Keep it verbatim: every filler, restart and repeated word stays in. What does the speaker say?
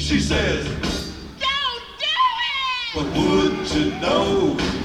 She says, Don't do it! but would you know